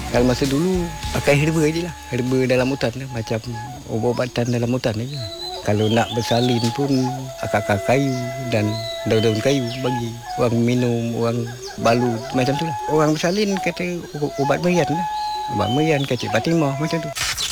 Kalau masa dulu pakai herba je lah. Herba dalam hutan lah. Macam ubat-ubatan dalam hutan aja. Kalau nak bersalin pun akar-akar kayu dan daun-daun kayu bagi orang minum, orang balut macam tu lah. Orang bersalin kata ubat merian lah. Ubat merian kecik Fatimah macam tu.